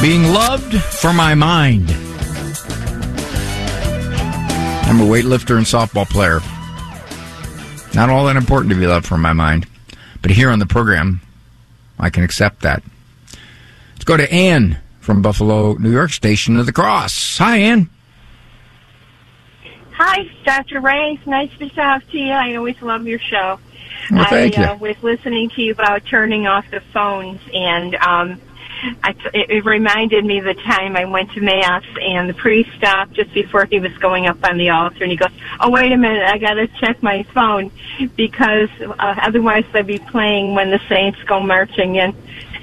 Being loved for my mind. I'm a weightlifter and softball player. Not all that important to be loved for my mind. But here on the program, I can accept that. Let's go to Ann from Buffalo, New York, Station of the Cross. Hi, Ann. Hi, Dr. Ray. It's nice to talk to you. I always love your show. Well, thank you. I was listening to you about turning off the phones, and it reminded me of the time I went to Mass, and the priest stopped just before he was going up on the altar, and he goes, "Oh, wait a minute, I got to check my phone, because otherwise they'd be playing When the Saints Go Marching In."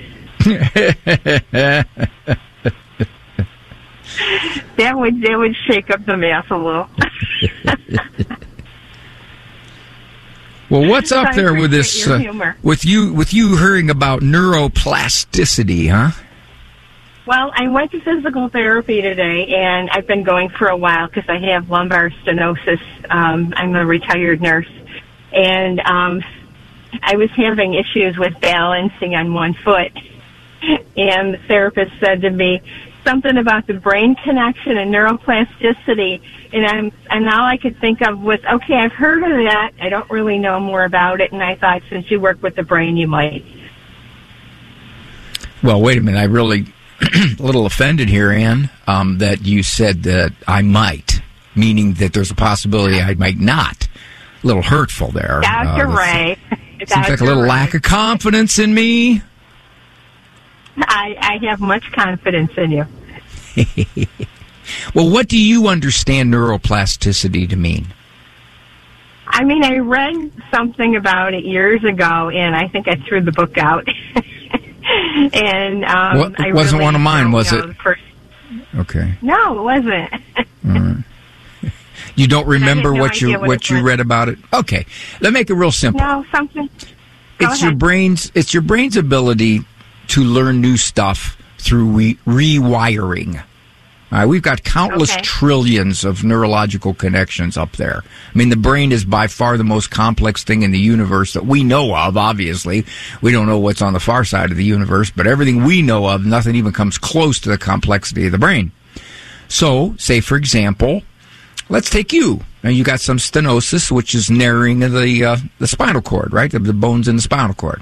That would shake up the Mass a little. Well, what's up there with this? With you hearing about neuroplasticity, huh? Well, I went to physical therapy today, and I've been going for a while because I have lumbar stenosis. I'm a retired nurse, and I was having issues with balancing on one foot. And the therapist said to me something about the brain connection and neuroplasticity, and all I could think of was, okay, I've heard of that. I don't really know more about it, and I thought since you work with the brain, you might. Well, wait a minute. I really a little offended here, Ann, that you said that I might, meaning that there's a possibility I might not. A little hurtful there. Dr. Ray. Seems like a little lack of confidence in me. I have much confidence in you. Well, what do you understand neuroplasticity to mean? I mean, I read something about it years ago, and I think I threw the book out. And it wasn't really one of mine, was it? Okay. No, it wasn't. All right. You don't remember what you read about it? Okay. Let's make it real simple. No, something. It's your brain's ability to learn new stuff through rewiring. We've got countless trillions of neurological connections up there. I mean, the brain is by far the most complex thing in the universe that we know of, obviously. We don't know what's on the far side of the universe, but everything we know of, nothing even comes close to the complexity of the brain. So, say, for example, let's take you. Now, you got some stenosis, which is narrowing of the spinal cord, right? The bones in the spinal cord.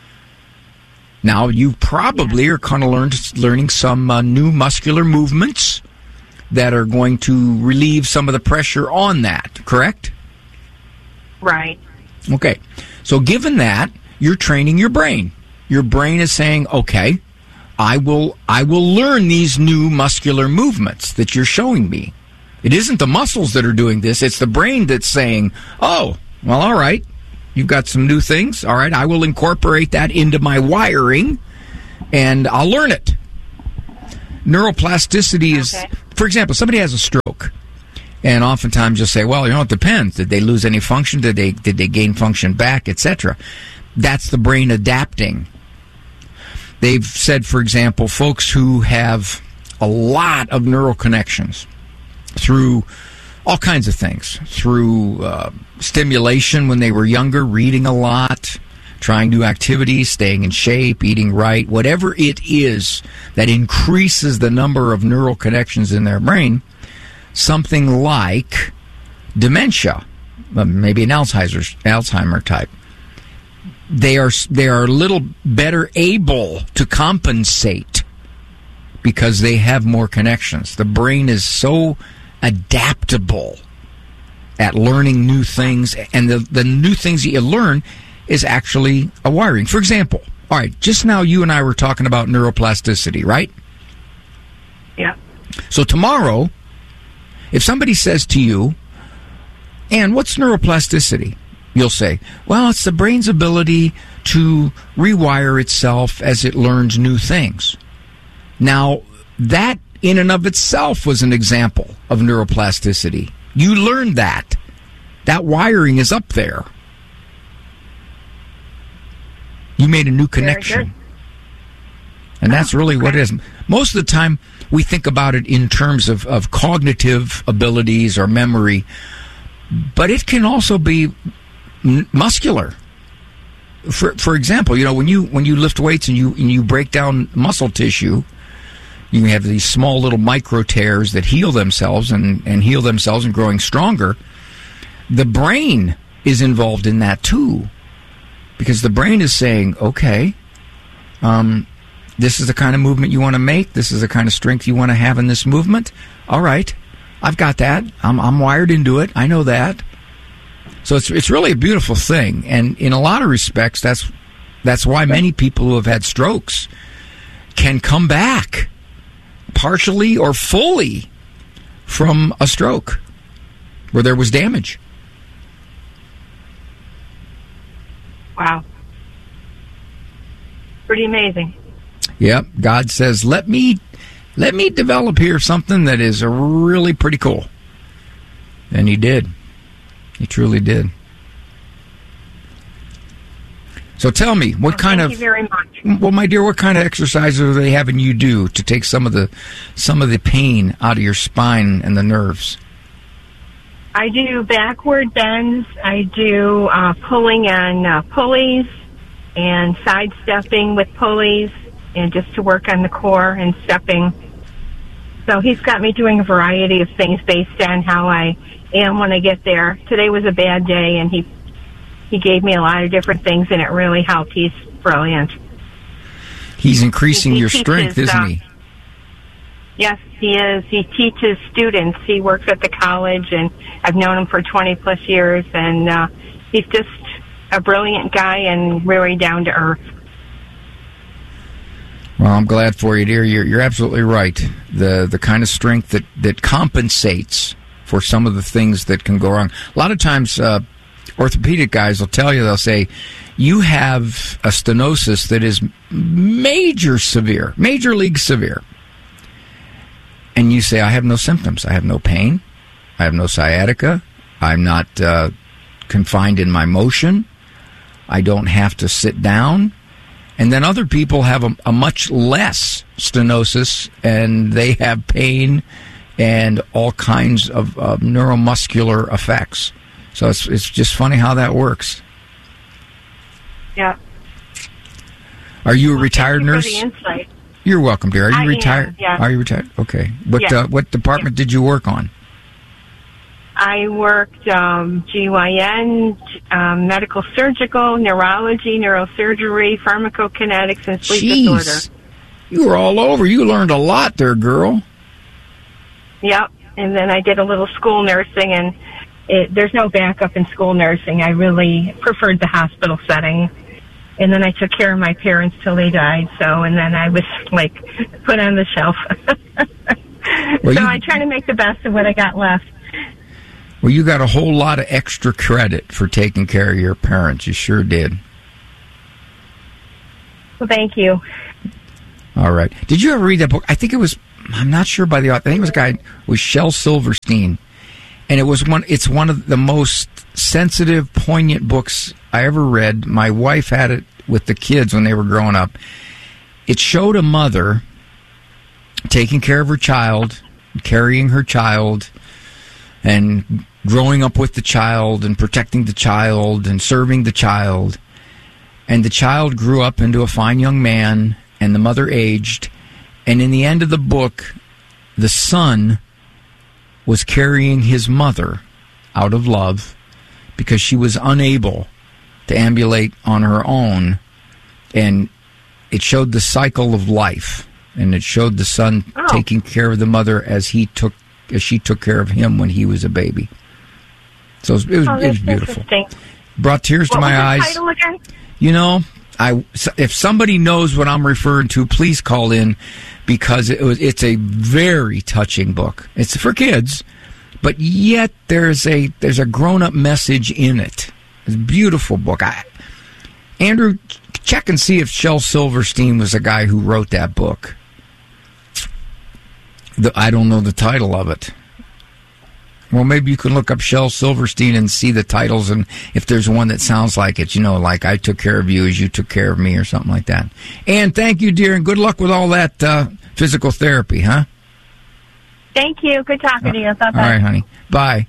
Now, you probably are kind of learning some new muscular movements that are going to relieve some of the pressure on that, correct? Right. Okay. So given that, you're training your brain. Your brain is saying, okay, I will learn these new muscular movements that you're showing me. It isn't the muscles that are doing this. It's the brain that's saying, oh, well, all right. You've got some new things. All right, I will incorporate that into my wiring, and I'll learn it. Neuroplasticity is, for example, somebody has a stroke, and oftentimes you'll say, well, it depends. Did they lose any function? Did they gain function back, etc.? That's the brain adapting. They've said, for example, folks who have a lot of neural connections through all kinds of things, through stimulation when they were younger, reading a lot, trying new activities, staying in shape, eating right, whatever it is that increases the number of neural connections in their brain, something like dementia, maybe an Alzheimer type. They are a little better able to compensate because they have more connections. The brain is so adaptable at learning new things, and the new things that you learn is actually a wiring. For example, all right, just now you and I were talking about neuroplasticity, right? Yeah. So tomorrow, if somebody says to you, Ann, what's neuroplasticity? You'll say, well, it's the brain's ability to rewire itself as it learns new things. Now, that in and of itself was an example of neuroplasticity. You learned that. That wiring is up there. You made a new connection. And that's really what it is. Most of the time, we think about it in terms of cognitive abilities or memory, but it can also be muscular. For example, when you lift weights and you break down muscle tissue, You have these small little micro tears that heal themselves and heal themselves and growing stronger. The brain is involved in that too, because the brain is saying, okay, this is the kind of movement you want to make. This is the kind of strength you want to have in this movement. All right, I've got that. I'm wired into it. I know that. So it's really a beautiful thing, and in a lot of respects, that's why many people who have had strokes can come back partially or fully from a stroke where there was damage. Wow. Pretty amazing. Yep. God says, let me develop here something that is really pretty cool. And he did. He truly did. So tell me, thank you very much. Well, my dear, what kind of exercises are they having you do to take some of the pain out of your spine and the nerves? I do backward bends. I do pulling on pulleys and sidestepping with pulleys, and just to work on the core and stepping. So he's got me doing a variety of things based on how I am when I get there. Today was a bad day, and he gave me a lot of different things, and it really helped. He's brilliant. He's increasing your strength, isn't he? Yes, he is. He teaches students. He works at the college, and I've known him for 20-plus years, and he's just a brilliant guy and really down to earth. Well, I'm glad for you, dear. You're absolutely right. The kind of strength that compensates for some of the things that can go wrong. A lot of times, orthopedic guys will tell you, they'll say, you have a stenosis that is major league severe. And you say, I have no symptoms. I have no pain. I have no sciatica. I'm not confined in my motion. I don't have to sit down. And then other people have a much less stenosis, and they have pain and all kinds of neuromuscular effects. So it's just funny how that works. Yeah. Are you a retired nurse? For the insight. You're welcome, dear. Are you retired? Yeah. Are you retired? Okay. Yeah. What department did you work on? I worked GYN, medical surgical, neurology, neurosurgery, pharmacokinetics, and sleep disorder. You were all over. You learned a lot there, girl. Yep. And then I did a little school nursing, and there's no backup in school nursing. I really preferred the hospital setting. And then I took care of my parents till they died. And then I was, put on the shelf. I try to make the best of what I got left. Well, you got a whole lot of extra credit for taking care of your parents. You sure did. Well, thank you. All right. Did you ever read that book? I think it was, I'm not sure by the author. I think it was a guy, Shel Silverstein. And it's one of the most sensitive, poignant books I ever read. My wife had it with the kids when they were growing up. It showed a mother taking care of her child, carrying her child, and growing up with the child and protecting the child and serving the child. And the child grew up into a fine young man, and the mother aged. And in the end of the book, the son was carrying his mother out of love because she was unable to ambulate on her own. And it showed the cycle of life. And it showed the son taking care of the mother as she took care of him when he was a baby. So it was beautiful. Brought tears to my eyes. What was the title again? You know, if somebody knows what I'm referring to, please call in, because it's a very touching book. It's for kids, but yet there's a grown-up message in it. It's a beautiful book. Andrew, check and see if Shel Silverstein was the guy who wrote that book. I don't know the title of it. Well, maybe you can look up Shel Silverstein and see the titles, and if there's one that sounds like it, like I took care of you as you took care of me, or something like that. And thank you, dear, and good luck with all that physical therapy, huh? Thank you. Good talking to you. Bye-bye. All right, honey. Bye.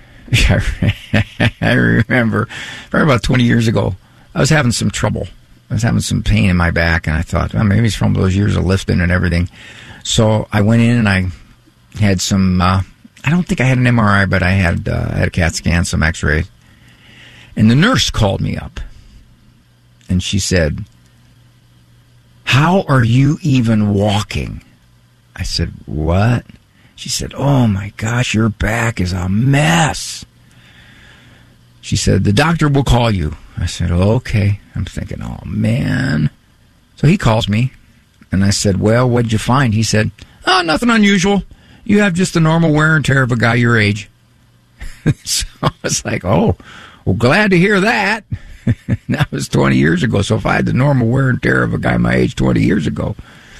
I remember about 20 years ago, I was having some trouble. was having some pain in my back, and I thought, oh, maybe it's from those years of lifting and everything. So I went in and I had some, I don't think I had an MRI, but I had a CAT scan, some x-rays. And the nurse called me up, and she said, how are you even walking? I said, what? She said, oh my gosh, your back is a mess. She said, the doctor will call you. I said, oh, okay. I'm thinking, oh man. So he calls me, and I said, well, what'd you find? He said, oh, nothing unusual. You have just the normal wear and tear of a guy your age. So I was like, oh, well, glad to hear that. That was 20 years ago. So if I had the normal wear and tear of a guy my age 20 years ago.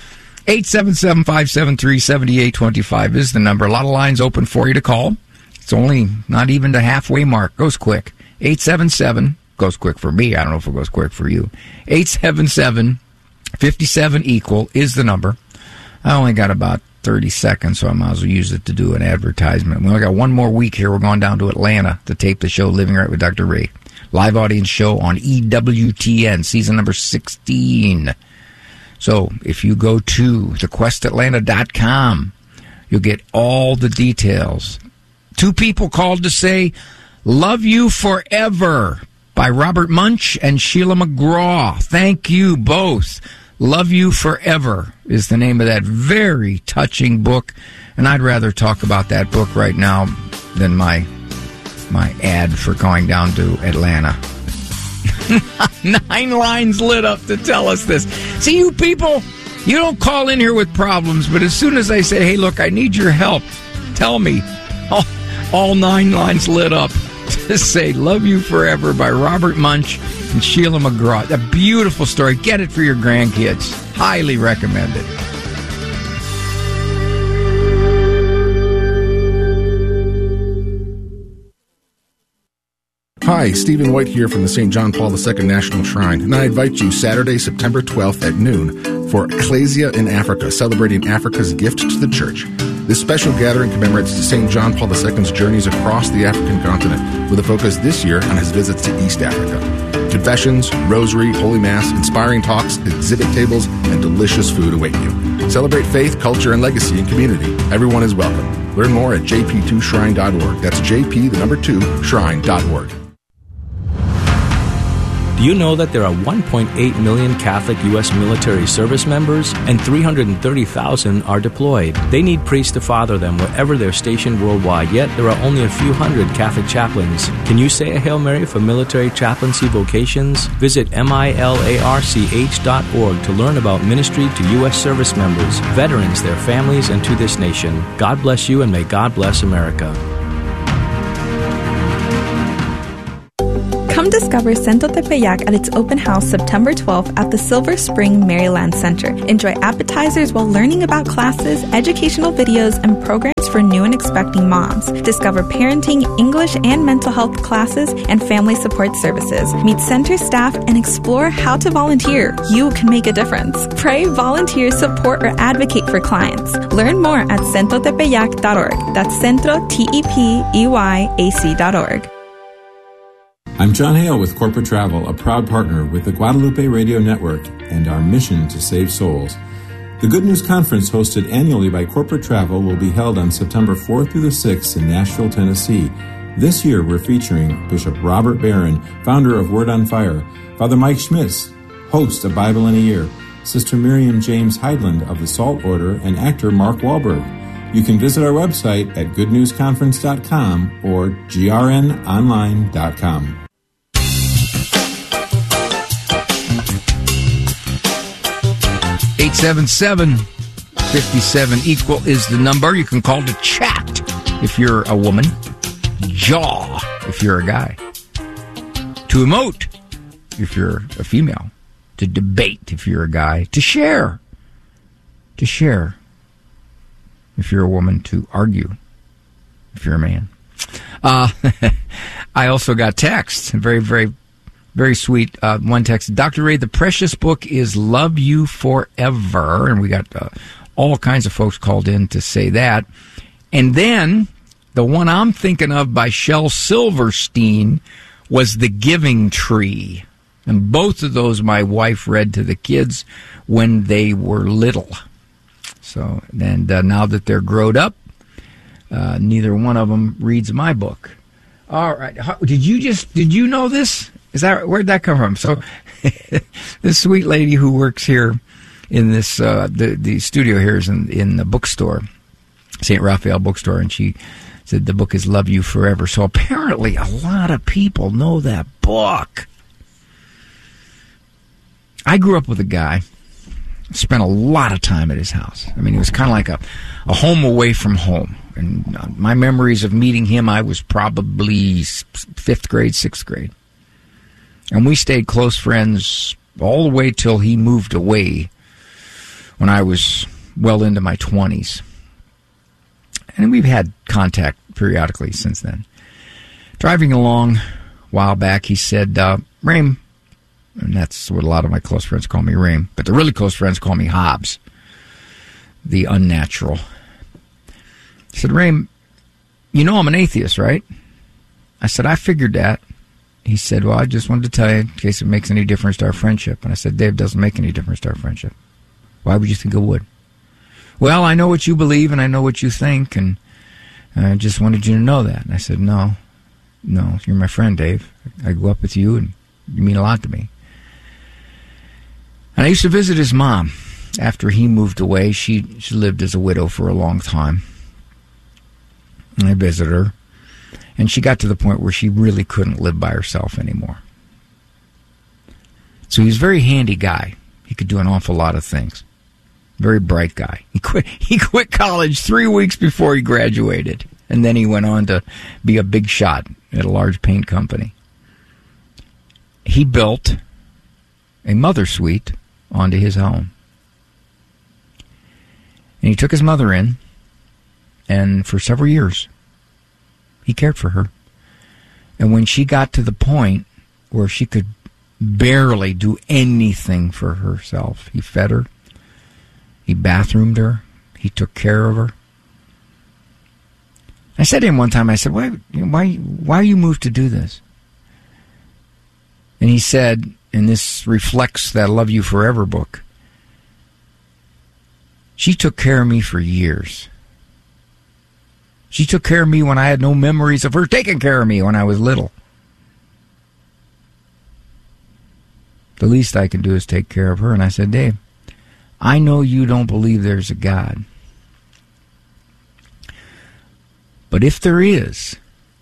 877-573-7825 is the number. A lot of lines open for you to call. It's only not even the halfway mark. Goes quick. 877, goes quick for me. I don't know if it goes quick for you. 877-57-EQUAL is the number. I only got about 30 seconds, so I might as well use it to do an advertisement. We only got one more week here. We're going down to Atlanta to tape the show Living Right with Dr. Ray. Live audience show on EWTN, season number 16. So if you go to thequestatlanta.com, you'll get all the details. 2 people called to say, Love You Forever by Robert Munch and Sheila McGraw. Thank you both. Love You Forever is the name of that very touching book, and I'd rather talk about that book right now than my ad for going down to Atlanta. 9 lines lit up to tell us this. See, you people, you don't call in here with problems, but as soon as I say, hey, look, I need your help, tell me. All 9 lines lit up to say Love You Forever by Robert Munch and Sheila McGraw. A beautiful story. Get it for your grandkids. Highly recommend it. Hi, Stephen White here from the St. John Paul II National Shrine, and I invite you Saturday, September 12th at noon for Ecclesia in Africa, celebrating Africa's gift to the church. This special gathering commemorates St. John Paul II's journeys across the African continent, with a focus this year on his visits to East Africa. Confessions, rosary, Holy Mass, inspiring talks, exhibit tables, and delicious food await you. Celebrate faith, culture, and legacy in community. Everyone is welcome. Learn more at jp2shrine.org. That's jp2shrine.org. Do you know that there are 1.8 million Catholic U.S. military service members and 330,000 are deployed? They need priests to father them wherever they're stationed worldwide, yet there are only a few hundred Catholic chaplains. Can you say a Hail Mary for military chaplaincy vocations? Visit milarch.org to learn about ministry to U.S. service members, veterans, their families, and to this nation. God bless you, and may God bless America. Come discover Centro Tepeyac at its open house September 12th at the Silver Spring Maryland Center. Enjoy appetizers while learning about classes, educational videos, and programs for new and expecting moms. Discover parenting, English, and mental health classes and family support services. Meet center staff and explore how to volunteer. You can make a difference. Pray, volunteer, support, or advocate for clients. Learn more at centrotepeyac.org. That's centrotepeyac.org. I'm John Hale with Corporate Travel, a proud partner with the Guadalupe Radio Network and our mission to save souls. The Good News Conference, hosted annually by Corporate Travel, will be held on September 4th through the 6th in Nashville, Tennessee. This year, we're featuring Bishop Robert Barron, founder of Word on Fire, Father Mike Schmitz, host of Bible in a Year, Sister Miriam James Heidland of the Salt Order, and actor Mark Wahlberg. You can visit our website at goodnewsconference.com or grnonline.com. 877-57-EQUAL is the number. You can call to chat if you're a woman, jaw if you're a guy, to emote if you're a female, to debate if you're a guy, to share if you're a woman, to argue if you're a man. I also got text, very, very, very sweet. One text, Dr. Ray, the precious book is Love You Forever. And we got all kinds of folks called in to say that. And then the one I'm thinking of by Shel Silverstein was The Giving Tree. And both of those my wife read to the kids when they were little. So, and now that they're grown up, neither one of them reads my book. All right. Did you know this? Where'd that come from? So, this sweet lady who works here in this, the studio here is in the bookstore, St. Raphael Bookstore, and she said the book is Love You Forever. So apparently a lot of people know that book. I grew up with a guy, spent a lot of time at his house. I mean, it was kind of like a home away from home. And my memories of meeting him, I was probably 5th grade, 6th grade. And we stayed close friends all the way till he moved away when I was well into my 20s. And we've had contact periodically since then. Driving along a while back, he said, Raym, and that's what a lot of my close friends call me, Raym, but the really close friends call me Hobbs, the unnatural. He said, Raym, you know I'm an atheist, right? I said, I figured that. He said, well, I just wanted to tell you in case it makes any difference to our friendship. And I said, Dave, it doesn't make any difference to our friendship. Why would you think it would? Well, I know what you believe and I know what you think, and I just wanted you to know that. And I said, no, you're my friend, Dave. I grew up with you and you mean a lot to me. And I used to visit his mom after he moved away. She lived as a widow for a long time. And I visited her. And she got to the point where she really couldn't live by herself anymore. So he was a very handy guy. He could do an awful lot of things. Very bright guy. He quit college 3 weeks before he graduated. And then he went on to be a big shot at a large paint company. He built a mother suite onto his home. And he took his mother in, and for several years, he cared for her. And when she got to the point where she could barely do anything for herself, he fed her, he bathroomed her, he took care of her. I said to him one time, I said, why you moved to do this? And he said, and this reflects that Love You Forever book, she took care of me for years. She took care of me when I had no memories of her taking care of me when I was little. The least I can do is take care of her. And I said, Dave, I know you don't believe there's a God. But if there is,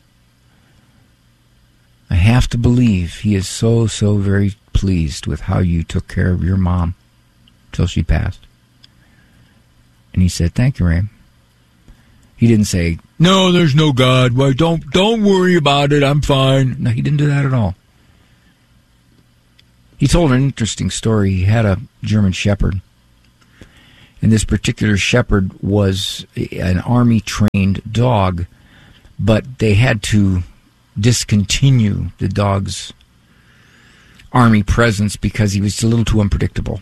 I have to believe he is so very pleased with how you took care of your mom till she passed. And he said, thank you, Raym. He didn't say, no, there's no God. Why, don't worry about it. I'm fine. No, he didn't do that at all. He told an interesting story. He had a German Shepherd. And this particular Shepherd was an Army-trained dog, but they had to discontinue the dog's Army presence because he was a little too unpredictable.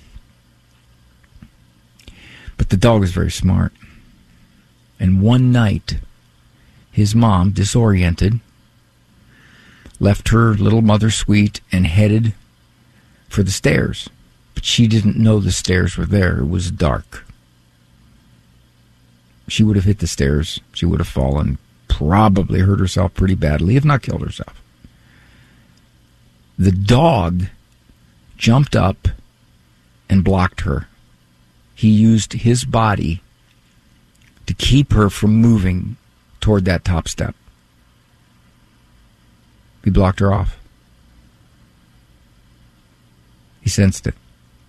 But the dog was very smart. And one night, his mom, disoriented, left her little mother suite and headed for the stairs. But she didn't know the stairs were there. It was dark. She would have hit the stairs. She would have fallen, probably hurt herself pretty badly, if not killed herself. The dog jumped up and blocked her. He used his body to keep her from moving toward that top step. He blocked her off. He sensed it.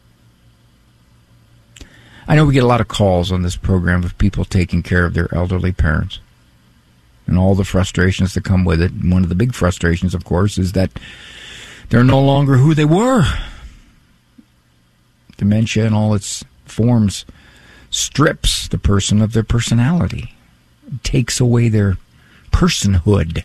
I know we get a lot of calls on this program of people taking care of their elderly parents and all the frustrations that come with it. And one of the big frustrations, of course, is that they're no longer who they were. Dementia in all its forms strips the person of their personality, takes away their personhood.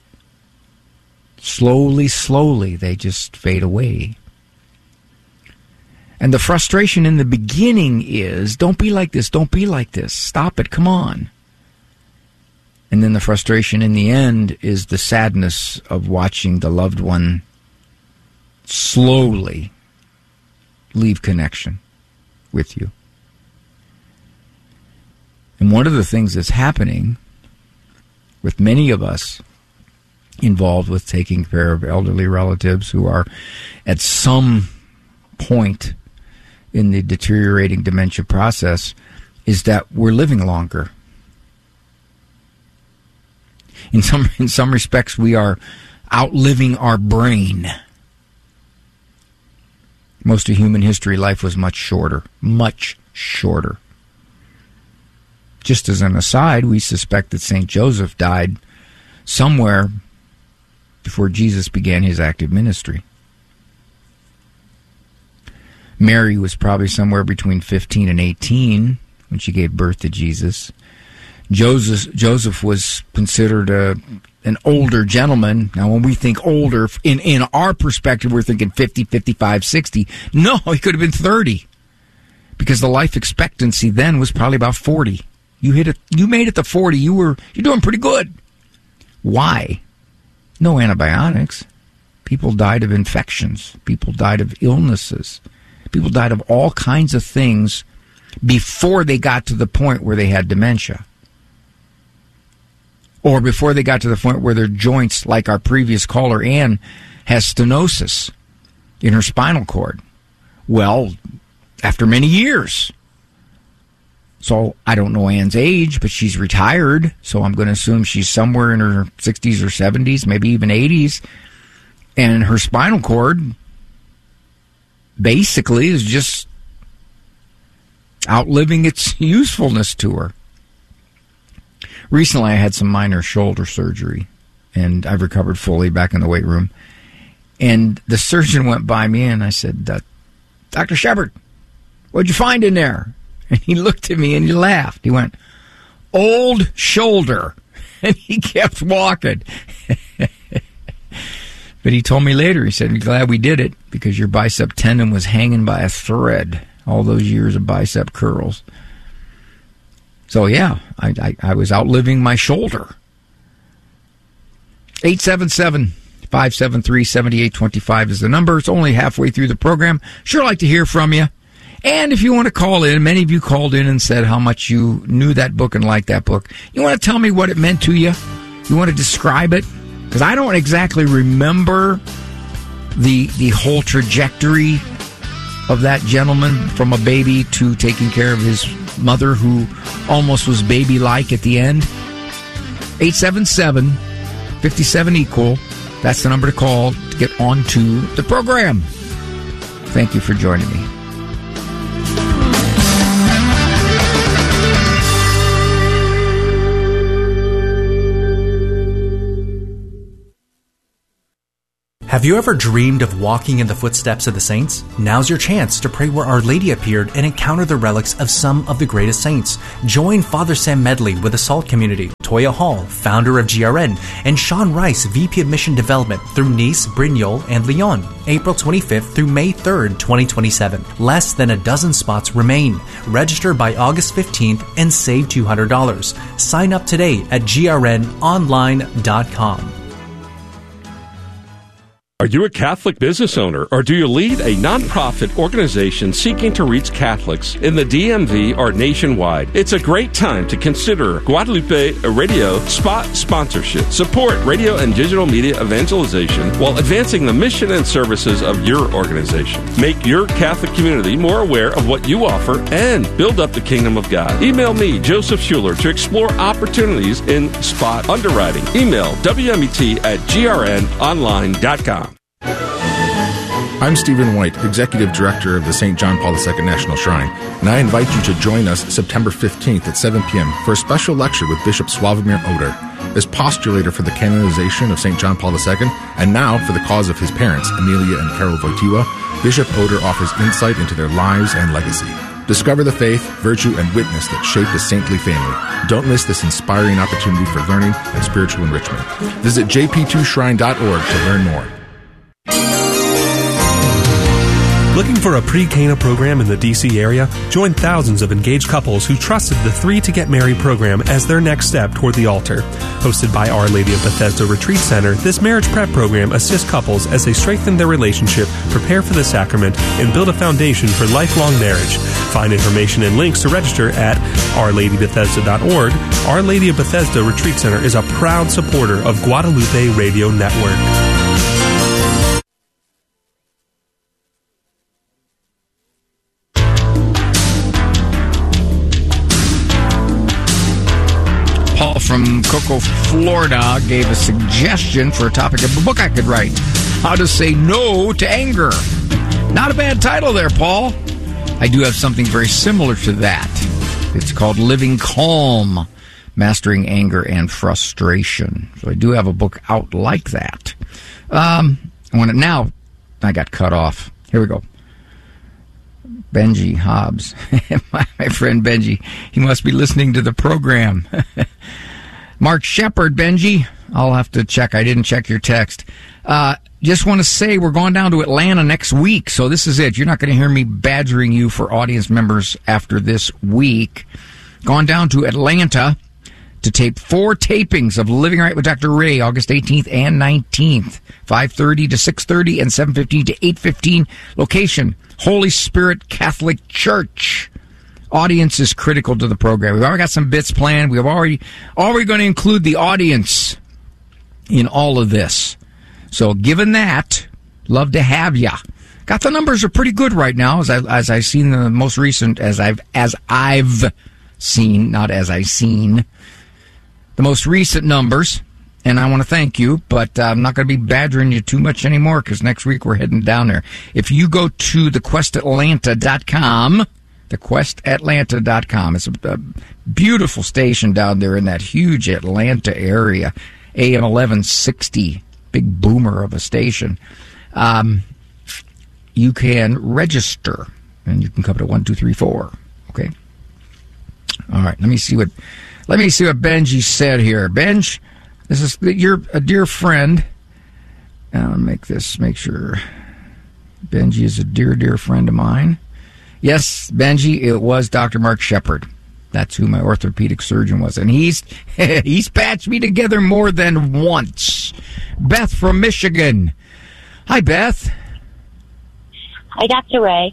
Slowly, they just fade away. And the frustration in the beginning is, don't be like this, don't be like this, stop it, come on. And then the frustration in the end is the sadness of watching the loved one slowly leave connection with you. And one of the things that's happening with many of us involved with taking care of elderly relatives who are at some point in the deteriorating dementia process is that we're living longer. In some respects, we are outliving our brain. Most of human history, life was much shorter. Much shorter. Just as an aside, we suspect that St. Joseph died somewhere before Jesus began his active ministry. Mary was probably somewhere between 15 and 18 when she gave birth to Jesus. Joseph was considered an older gentleman. Now, when we think older, in our perspective, we're thinking 50, 55, 60. No, he could have been 30, because the life expectancy then was probably about 40. You made it to 40. You're doing pretty good. Why? No antibiotics. People died of infections. People died of illnesses. People died of all kinds of things before they got to the point where they had dementia. Or before they got to the point where their joints, like our previous caller, Ann, has stenosis in her spinal cord. Well, after many years. So I don't know Ann's age, but she's retired, so I'm going to assume she's somewhere in her 60s or 70s, maybe even 80s. And her spinal cord basically is just outliving its usefulness to her. Recently, I had some minor shoulder surgery, and I've recovered fully back in the weight room. And the surgeon went by me, and I said, Dr. Shepard, what'd you find in there? And he looked at me, and he laughed. He went, old shoulder. And he kept walking. But he told me later, he said, I'm glad we did it, because your bicep tendon was hanging by a thread all those years of bicep curls. So, yeah, I was outliving my shoulder. 877-573-7825 is the number. It's only halfway through the program. Sure like to hear from you. And if you want to call in, many of you called in and said how much you knew that book and liked that book. You want to tell me what it meant to you? You want to describe it? Because I don't exactly remember the whole trajectory of that gentleman from a baby to taking care of his mother, who almost was baby-like at the end. 877-57-EQUAL. That's the number to call to get onto the program. Thank you for joining me. Have you ever dreamed of walking in the footsteps of the saints? Now's your chance to pray where Our Lady appeared and encounter the relics of some of the greatest saints. Join Father Sam Medley with the SALT community, Toya Hall, founder of GRN, and Sean Rice, VP of Mission Development, through Nice, Brignoles, and Lyon, April 25th through May 3rd, 2027. Less than a dozen spots remain. Register by August 15th and save $200. Sign up today at grnonline.com. Are you a Catholic business owner, or do you lead a nonprofit organization seeking to reach Catholics in the DMV or nationwide? It's a great time to consider Guadalupe Radio spot sponsorship. Support radio and digital media evangelization while advancing the mission and services of your organization. Make your Catholic community more aware of what you offer and build up the kingdom of God. Email me, Joseph Schuler, to explore opportunities in spot underwriting. Email wmet@grnonline.com. I'm Stephen White, Executive Director of the St. John Paul II National Shrine, and I invite you to join us September 15th at 7 p.m. for a special lecture with Bishop Sławomir Oder. As postulator for the canonization of St. John Paul II, and now for the cause of his parents, Amelia and Karol Wojtyła, Bishop Oder offers insight into their lives and legacy. Discover the faith, virtue, and witness that shaped a saintly family. Don't miss this inspiring opportunity for learning and spiritual enrichment. Visit jp2shrine.org to learn more. Looking for a pre-Cana program in the D.C. area? Join thousands of engaged couples who trusted the 3 to Get Married program as their next step toward the altar. Hosted by Our Lady of Bethesda Retreat Center, this marriage prep program assists couples as they strengthen their relationship, prepare for the sacrament, and build a foundation for lifelong marriage. Find information and links to register at OurLadyBethesda.org. Our Lady of Bethesda Retreat Center is a proud supporter of Guadalupe Radio Network. Paul from Cocoa, Florida gave a suggestion for a topic of a book I could write. How to Say No to Anger. Not a bad title there, Paul. I do have something very similar to that. It's called Living Calm, Mastering Anger and Frustration. So I do have a book out like that. Now I got cut off. Here we go. Benji Hobbs, my friend Benji, he must be listening to the program. Mark Shepard, Benji, I'll have to check. I didn't check your text. Just want to say we're going down to Atlanta next week, so this is it. You're not going to hear me badgering you for audience members after this week. Going down to Atlanta to tape 4 tapings of Living Right with Dr. Ray, August 18th and 19th, 5:30 to 6:30 and 7:15 to 8:15. Location, Holy Spirit Catholic Church. Audience is critical to the program. We've already got some bits planned. We're already going to include the audience in all of this. So given that, love to have ya. Got the numbers are pretty good right now, as I've seen the most recent, as I've seen, not as I seen, the most recent numbers. And I want to thank you, but I'm not going to be badgering you too much anymore because next week we're heading down there. If you go to thequestatlanta.com, thequestatlanta.com, it's a beautiful station down there in that huge Atlanta area, AM 1160, big boomer of a station. You can register, and you can come to 1234. Okay. All right. Let me see what Benji said here. Benj, you're a dear friend. I'll make sure. Benji is a dear friend of mine. Yes, Benji, it was Dr. Mark Shepard. That's who my orthopedic surgeon was. And he's patched me together more than once. Beth from Michigan. Hi, Beth. Hi, Dr. Ray.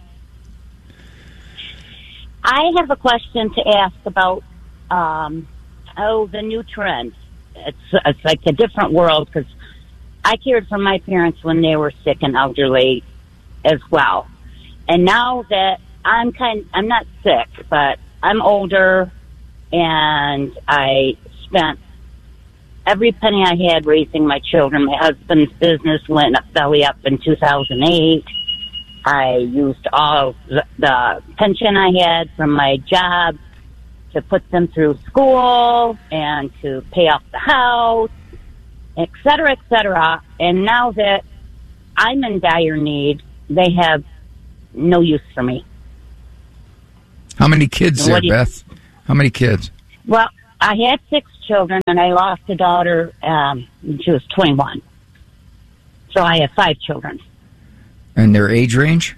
I have a question to ask about the new trend. It's like a different world because I cared for my parents when they were sick and elderly as well. And now that I'm not sick, but I'm older and I spent every penny I had raising my children. My husband's business went belly up in 2008. I used all the pension I had from my job to put them through school and to pay off the house, et cetera, et cetera. And now that I'm in dire need, they have no use for me. How many kids there, Beth? How many kids? Well, I had 6 children, and I lost a daughter when she was 21. So I have 5 children. And their age range?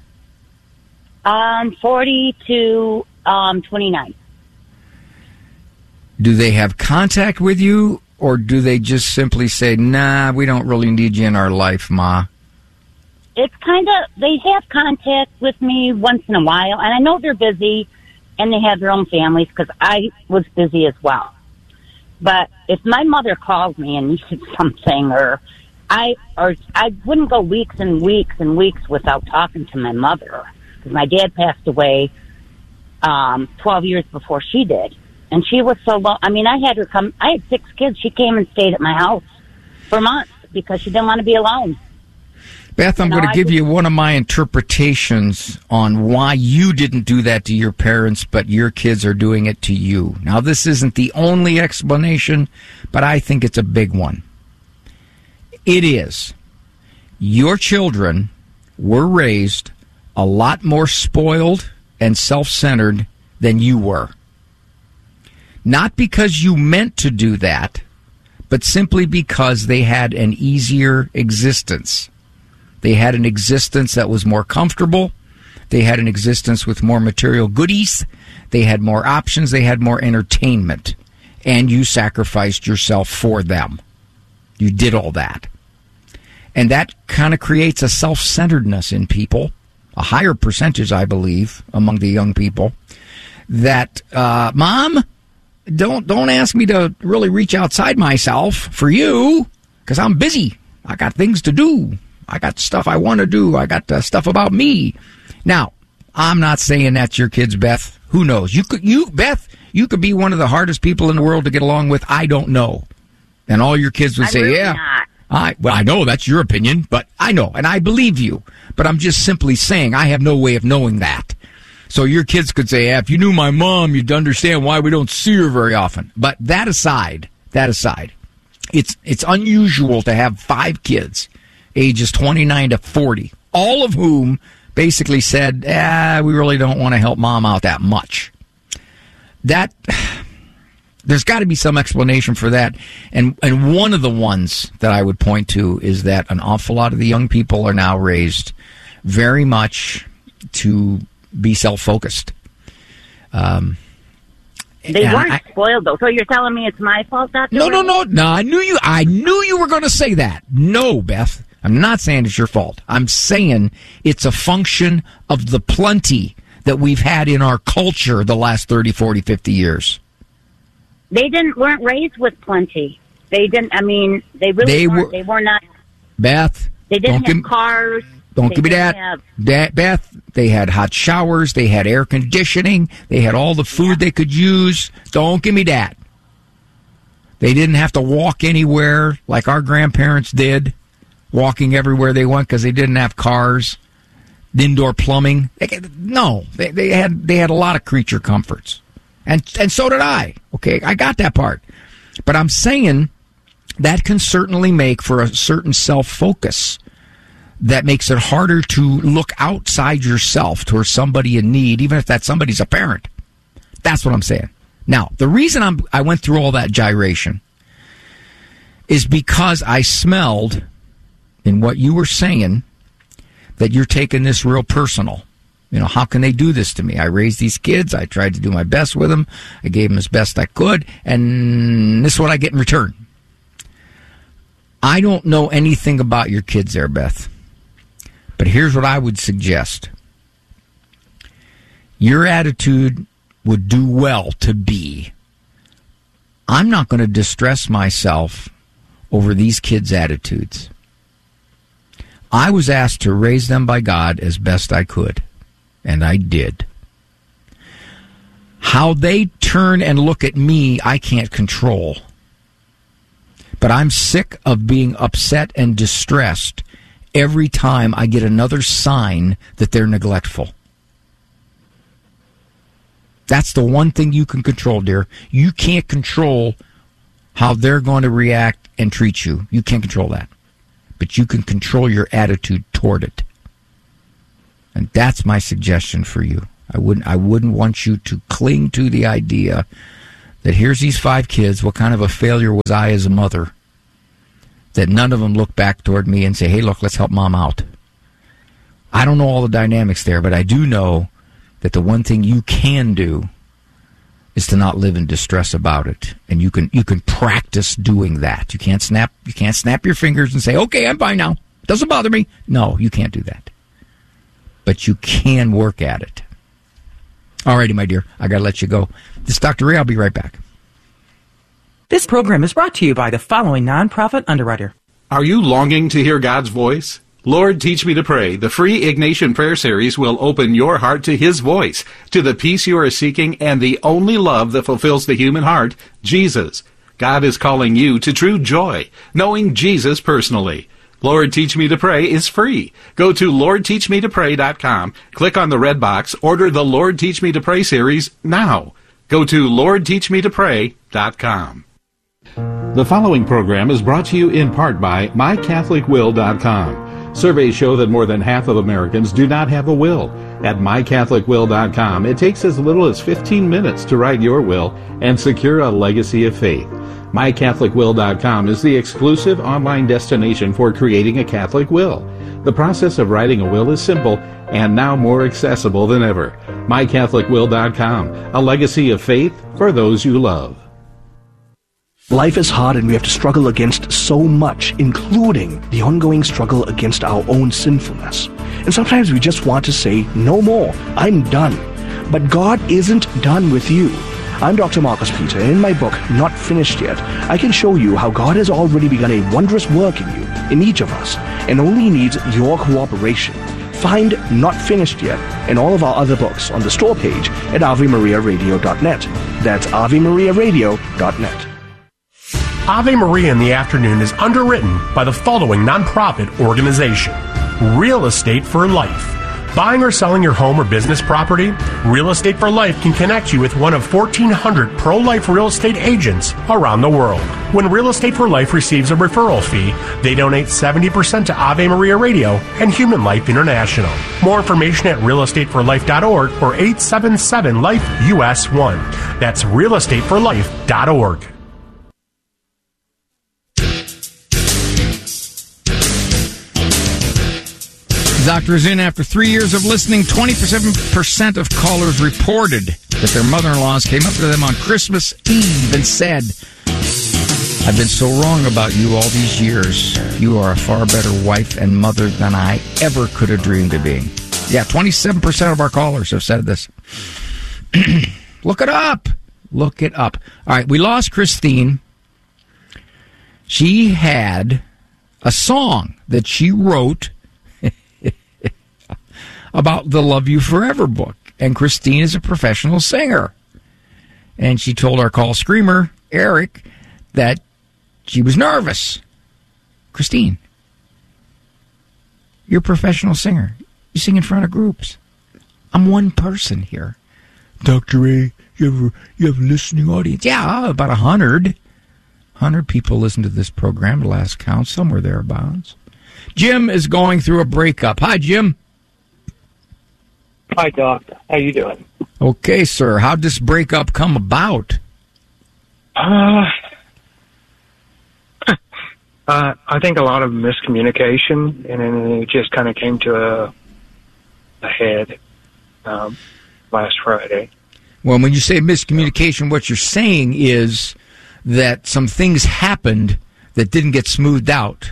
40 to 29. Do they have contact with you, or do they just simply say, nah, we don't really need you in our life, Ma? It's they have contact with me once in a while, and I know they're busy, and they have their own families, because I was busy as well. But if my mother called me and needed something, or I wouldn't go weeks and weeks and weeks without talking to my mother, because my dad passed away 12 years before she did. And she was so low. I mean, I had her come. I had 6 kids. She came and stayed at my house for months because she didn't want to be alone. Beth, I'm going to give you one of my interpretations on why you didn't do that to your parents, but your kids are doing it to you. Now, this isn't the only explanation, but I think it's a big one. It is. Your children were raised a lot more spoiled and self-centered than you were. Not because you meant to do that, but simply because they had an easier existence. They had an existence that was more comfortable. They had an existence with more material goodies. They had more options. They had more entertainment. And you sacrificed yourself for them. You did all that. And that kind of creates a self-centeredness in people, a higher percentage, I believe, among the young people, that, Mom, don't ask me to really reach outside myself for you, because I'm busy. I got things to do. I got stuff I want to do. I got stuff about me. Now, I'm not saying that's your kids, Beth. Who knows? Beth, you could be one of the hardest people in the world to get along with. I don't know. And all your kids would say, really yeah. Not. Well, I know that's your opinion, but I know, and I believe you. But I'm just simply saying I have no way of knowing that. So your kids could say, if you knew my mom, you'd understand why we don't see her very often. But that aside, it's unusual to have 5 kids, ages 29 to 40, all of whom basically said, we really don't want to help Mom out that much. There's got to be some explanation for that. And one of the ones that I would point to is that an awful lot of the young people are now raised very much to be self-focused. They weren't spoiled, though. So you're telling me it's my fault, Dr. No. I knew you were going to say that. No, Beth. I'm not saying it's your fault. I'm saying it's a function of the plenty that we've had in our culture the last 30, 40, 50 years. They weren't raised with plenty. They didn't. I mean, they weren't. They were not. Beth, they didn't have cars. Don't give me that. Beth, they had hot showers. They had air conditioning. They had all the food they could use. Don't give me that. They didn't have to walk anywhere like our grandparents did, walking everywhere they went because they didn't have cars, indoor plumbing. No, they had a lot of creature comforts. And so did I. Okay, I got that part. But I'm saying that can certainly make for a certain self-focus that makes it harder to look outside yourself towards somebody in need, even if that somebody's a parent. That's what I'm saying. Now, the reason I went through all that gyration is because I smelled in what you were saying that you're taking this real personal. You know, how can they do this to me? I raised these kids. I tried to do my best with them. I gave them as best I could. And this is what I get in return. I don't know anything about your kids there, Beth. But here's what I would suggest. Your attitude would do well to be, I'm not going to distress myself over these kids' attitudes. I was asked to raise them by God as best I could. And I did. How they turn and look at me, I can't control. But I'm sick of being upset and distressed every time I get another sign that they're neglectful. That's the one thing you can control, dear. You can't control how they're going to react and treat you. You can't control that. But you can control your attitude toward it. And that's my suggestion for you. I wouldn't want you to cling to the idea that here's these 5 kids. What kind of a failure was I as a mother? That none of them look back toward me and say, hey, look, let's help Mom out. I don't know all the dynamics there, but I do know that the one thing you can do is to not live in distress about it. And you can practice doing that. You can't snap your fingers and say, okay, I'm fine now. Doesn't bother me. No, you can't do that. But you can work at it. All righty, my dear. I got to let you go. This is Dr. Ray. I'll be right back. This program is brought to you by the following nonprofit underwriter. Are you longing to hear God's voice? Lord, Teach Me to Pray, the free Ignatian Prayer Series will open your heart to His voice, to the peace you are seeking, and the only love that fulfills the human heart, Jesus. God is calling you to true joy, knowing Jesus personally. Lord, Teach Me to Pray is free. Go to LordTeachMeToPray.com, click on the red box, order the Lord, Teach Me to Pray series now. Go to LordTeachMeToPray.com. The following program is brought to you in part by MyCatholicWill.com. Surveys show that more than half of Americans do not have a will. at mycatholicwill.com. It takes as little as 15 minutes to write your will and secure a legacy of faith. mycatholicwill.com is the exclusive online destination for creating a Catholic will. The process of writing a will is simple and now more accessible than ever. mycatholicwill.com, a legacy of faith for those you love. Life is hard and we have to struggle against so much, including the ongoing struggle against our own sinfulness. And sometimes we just want to say, no more, I'm done. But God isn't done with you. I'm Dr. Marcus Peter, and in my book, Not Finished Yet, I can show you how God has already begun a wondrous work in you, in each of us, and only needs your cooperation. Find Not Finished Yet and all of our other books on the store page at AveMariaRadio.net. That's AveMariaRadio.net. Ave Maria in the Afternoon is underwritten by the following nonprofit organization: Real Estate for Life. Buying or selling your home or business property? Real Estate for Life can connect you with one of 1,400 pro-life real estate agents around the world. When Real Estate for Life receives a referral fee, they donate 70% to Ave Maria Radio and Human Life International. More information at realestateforlife.org or 877-LIFE-US1. That's realestateforlife.org. Doctor is in. After 3 years of listening, 27% of callers reported that their mother-in-laws came up to them on Christmas Eve and said, I've been so wrong about you all these years. You are a far better wife and mother than I ever could have dreamed of being. Yeah, 27% of our callers have said this. Look it up. Look it up. All right, we lost Christine. She had a song that she wrote about the Love You Forever book. And Christine is a professional singer. And she told our call screamer, Eric, that she was nervous. Christine, you're a professional singer. You sing in front of groups. I'm one person here. Dr. A, you have a listening audience? Yeah, about 100. 100 people listen to this program, the last count, somewhere thereabouts. Jim is going through a breakup. Hi, Jim. Hi, Doc. How you doing? Okay, sir. How'd this breakup come about? I think a lot of miscommunication, and then it just kind of came to a head last Friday. Well, when you say miscommunication, what you're saying is that some things happened that didn't get smoothed out.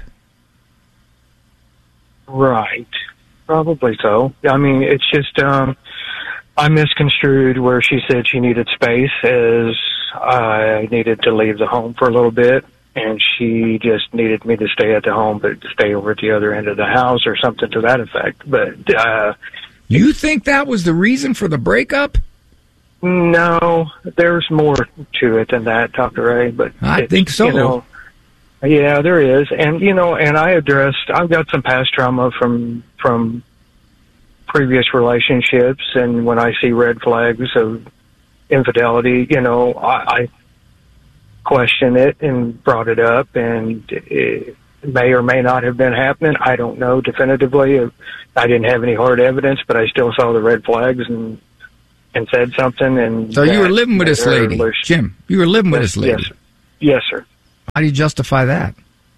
Right. Probably so. I mean, it's just I misconstrued where she said she needed space as I needed to leave the home for a little bit, and she just needed me to stay at the home but stay over at the other end of the house or something to that effect. But you think that was the reason for the breakup? No, there's more to it than that, Dr. Ray. But I think so. You know, yeah, there is. And, you know, and I've got some past trauma from previous relationships, and when I see red flags of infidelity, you know, I question it and brought it up, and it may or may not have been happening. I don't know definitively. I didn't have any hard evidence, but I still saw the red flags and said something. And so you were living with this lady, Jim. You were living with this lady. Yes, yes, sir. How do you justify that?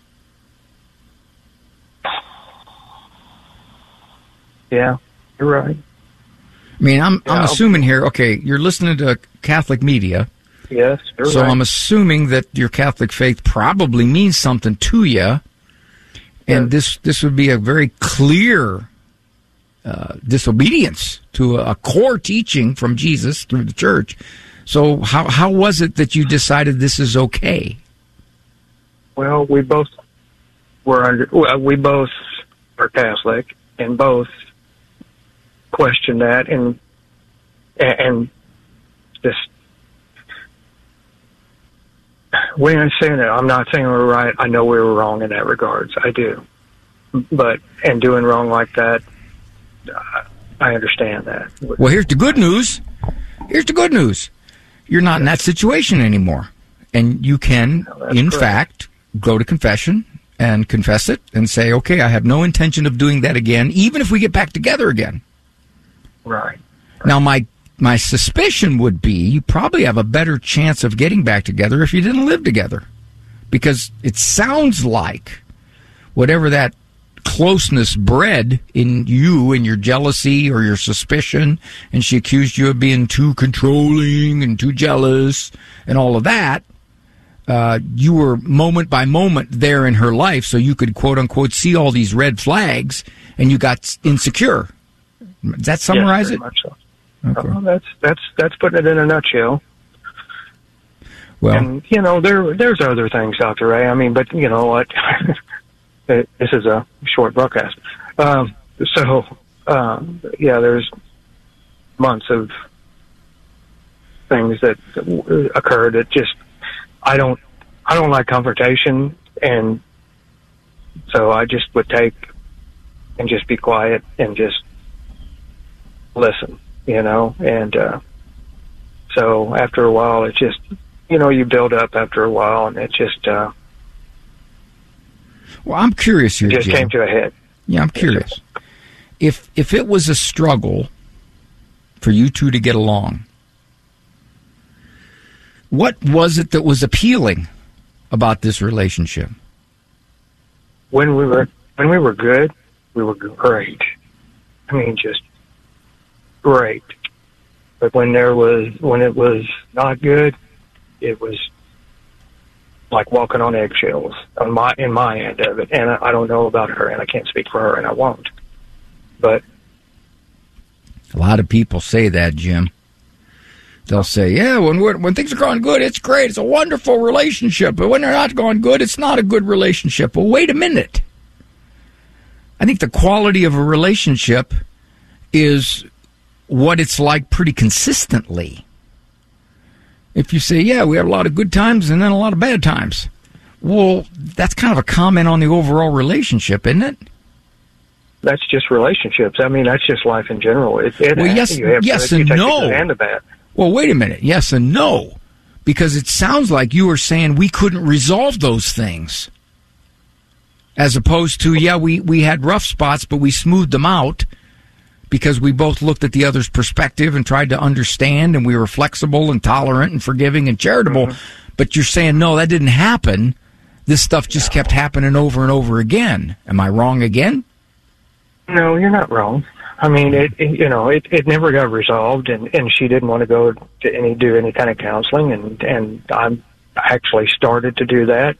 Yeah, you're right. I mean, I'm assuming here, okay, you're listening to Catholic media. Yes, you're so right. I'm assuming that your Catholic faith probably means something to you. And this would be a very clear disobedience to a core teaching from Jesus through the church. So how was it that you decided this is okay? Well, we both are Catholic, and both question that, and just when I'm saying that, I'm not saying we're right. I know we were wrong in that regards. I do, but and doing wrong like that, I understand that. Well, here's the good news. You're not in that situation anymore, and you can, in fact, go to confession and confess it and say, okay, I have no intention of doing that again, even if we get back together again. Right. Now, my suspicion would be you probably have a better chance of getting back together if you didn't live together. Because it sounds like whatever that closeness bred in you and your jealousy or your suspicion, and she accused you of being too controlling and too jealous and all of that, you were moment by moment there in her life, so you could quote unquote see all these red flags, and you got insecure. Does that summarize it? Much so. Okay. That's putting it in a nutshell. Well, and there's other things, Dr. Ray. I mean, but you know what? This is a short broadcast. There's months of things that occurred that just I don't like confrontation, and so I just would take and just be quiet and just listen, and so after a while it just you build up after a while, and it just well, I'm curious here, it just Jim. came to a head. Yeah, I'm curious. If it was a struggle for you two to get along, what was it that was appealing about this relationship? When we were good, we were great. I mean, just great. But when it was not good, it was like walking on eggshells in my end of it. And I don't know about her, and I can't speak for her, and I won't. But a lot of people say that, Jim. They'll say, yeah, when things are going good, it's great. It's a wonderful relationship. But when they're not going good, it's not a good relationship. Well, wait a minute. I think the quality of a relationship is what it's like pretty consistently. If you say, yeah, we have a lot of good times and then a lot of bad times, well, that's kind of a comment on the overall relationship, isn't it? That's just relationships. I mean, that's just life in general. Well, yes and no. And the bad. Well, wait a minute. Yes and no. Because it sounds like you were saying we couldn't resolve those things. As opposed to, yeah, we had rough spots, but we smoothed them out because we both looked at the other's perspective and tried to understand, and we were flexible and tolerant and forgiving and charitable. Mm-hmm. But you're saying, no, that didn't happen. This stuff just kept happening over and over again. Am I wrong again? No, you're not wrong. I mean, it never got resolved, and she didn't want to go to do any kind of counseling, and I actually started to do that.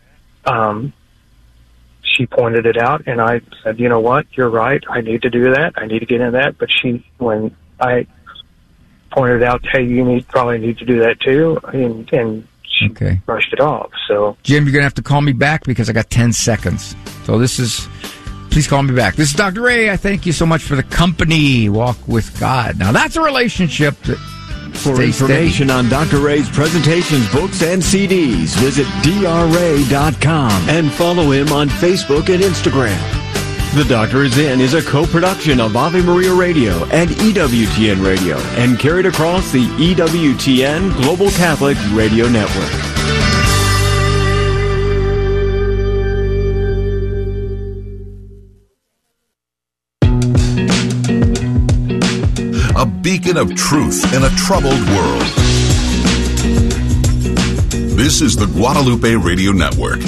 She pointed it out, and I said, you know what, you're right, I need to do that, I need to get in that. But when I pointed out, hey, you probably need to do that too, and she brushed it off. So, Jim, you're going to have to call me back because I got 10 seconds. So please call me back. This is Dr. Ray. I thank you so much for the company. Walk with God. Now, that's a relationship that For information on Dr. Ray's presentations, books, and CDs, visit drray.com and follow him on Facebook and Instagram. The Doctor Is In is a co-production of Ave Maria Radio and EWTN Radio and carried across the EWTN Global Catholic Radio Network. A beacon of truth in a troubled world. This is the Guadalupe Radio Network.